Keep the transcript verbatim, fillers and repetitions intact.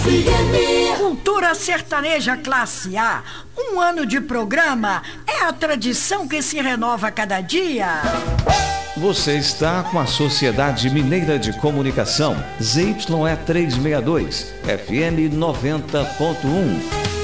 Cultura sertaneja classe A. Um ano de programa é a tradição que se renova a cada dia. Você está com a Sociedade Mineira de Comunicação, Z Y E trezentos e sessenta e dois, F M noventa ponto um.